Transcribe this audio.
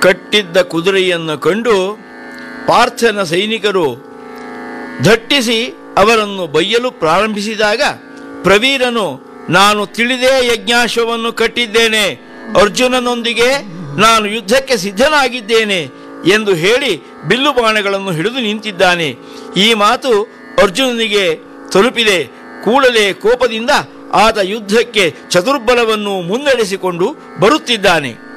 ಕಟ್ಟಿದ್ದ ಕುದುರೆಯನ್ನು ಕಂಡು ಪಾರ್ಥನ ಸೈನಿಕರು ಧಟ್ಟಿಸಿ ಅವರನ್ನು ಬೈಯಲು ಪ್ರಾರಂಭಿಸಿದಾಗ ಪ್ರವೀರನು, ನಾನು ತಿಳಿದೇ ಯಜ್ಞಾಶ್ವವನ್ನು ಕಟ್ಟಿದ್ದೇನೆ, ಅರ್ಜುನನೊಂದಿಗೆ ನಾನು ಯುದ್ಧಕ್ಕೆ ಸಿದ್ಧನಾಗಿದ್ದೇನೆ ಎಂದು ಹೇಳಿ ಬಿಲ್ಲು ಬಾಣಗಳನ್ನು ಹಿಡಿದು ನಿಂತಿದ್ದಾನೆ. ಈ ಮಾತು ಅರ್ಜುನನಿಗೆ ತಲುಪಿದೆ. ಕೂಡಲೇ ಕೋಪದಿಂದ ಆತ ಯುದ್ಧಕ್ಕೆ ಚತುರ್ಬಲವನ್ನು ಮುನ್ನಡೆಸಿಕೊಂಡು ಬರುತ್ತಿದ್ದಾನೆ.